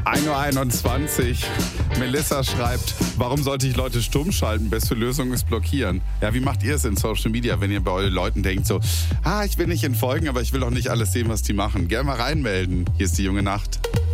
1:21 Uhr. Melissa schreibt, warum sollte ich Leute stumm schalten? Beste Lösung ist blockieren. Ja, wie macht ihr es in Social Media, wenn ihr bei euren Leuten denkt so, ich will nicht entfolgen, aber ich will auch nicht alles sehen, was die machen. Gerne mal reinmelden. Hier ist die junge Nacht.